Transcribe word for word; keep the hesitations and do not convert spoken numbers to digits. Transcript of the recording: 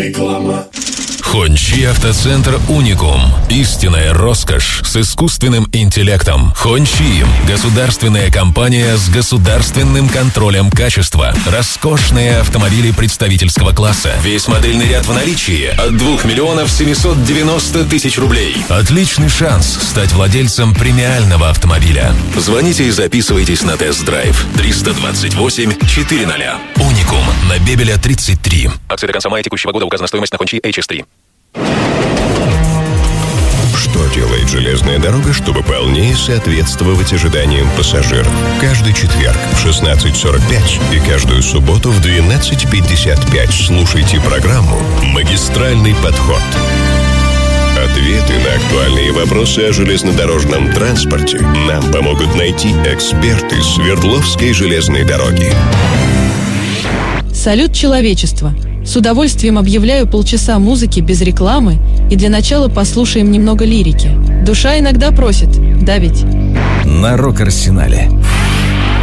Реклама. Хончи автоцентр «Уникум». Истинная роскошь с искусственным интеллектом. Хончи – государственная компания с государственным контролем качества. Роскошные автомобили представительского класса. Весь модельный ряд в наличии от двух миллионов семисот девяноста тысяч рублей. Отличный шанс стать владельцем премиального автомобиля. Звоните и записывайтесь на тест-драйв. триста двадцать восемь четыреста. «Уникум» на Бебеля тридцать три. Акция до конца мая текущего года. Указана стоимость на Хончи эйч эс три. Что делает железная дорога, чтобы полнее соответствовать ожиданиям пассажиров? Каждый четверг в шестнадцать сорок пять и каждую субботу в двенадцать пятьдесят пять слушайте программу «Магистральный подход». Ответы на актуальные вопросы о железнодорожном транспорте нам помогут найти эксперты Свердловской железной дороги. Салют, человечество! С удовольствием объявляю полчаса музыки без рекламы, и для начала послушаем немного лирики. Душа иногда просит, да ведь? На Рок-Арсенале.